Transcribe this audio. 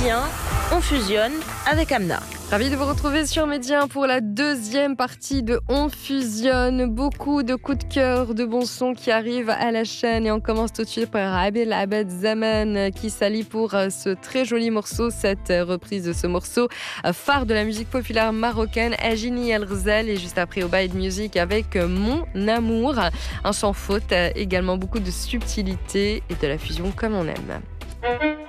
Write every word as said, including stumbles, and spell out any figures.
Média, on fusionne avec Amna. Ravi de vous retrouver sur Média pour la deuxième partie de On fusionne. Beaucoup de coups de cœur, de bons sons qui arrivent à la chaîne. Et on commence tout de suite par Abel Abed Zaman qui s'allie pour ce très joli morceau, cette reprise de ce morceau phare de la musique populaire marocaine, Ajini El Ghzal. Et juste après Obaïd Music avec Mon Amour. Un sans faute, également beaucoup de subtilité et de la fusion comme on aime.